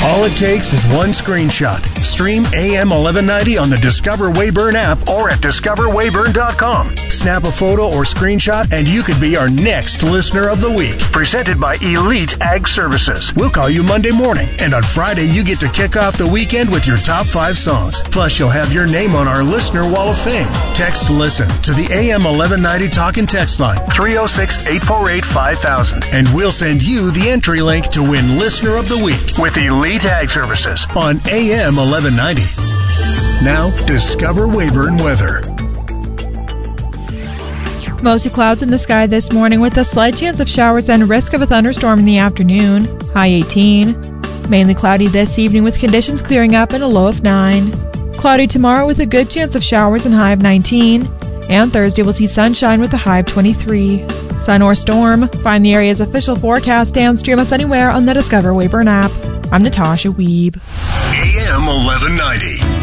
All it takes is one screenshot. Stream AM 1190 on the Discover Weyburn app or at discoverweyburn.com. Snap a photo or screenshot and you could be our next Listener of the Week. Presented by Elite Ag Services. We'll call you Monday morning, and on Friday you get to kick off the weekend with your top 5 songs. Plus, you'll have your name on our Listener Wall of Fame. Text LISTEN to the AM 1190 talk and text line 306-848-5000, and we'll send you the entry link to win Listener of the Week with Elite Ag Services on AM 1190. Now, Discover Weyburn weather. Mostly clouds in the sky this morning with a slight chance of showers and risk of a thunderstorm in the afternoon. High 18. Mainly cloudy this evening with conditions clearing up and a low of 9. Cloudy tomorrow with a good chance of showers and high of 19. And Thursday we'll see sunshine with a high of 23. Sun or storm? Find the area's official forecast and stream us anywhere on the Discover Weyburn app. I'm Natasha Wiebe. AM 1190.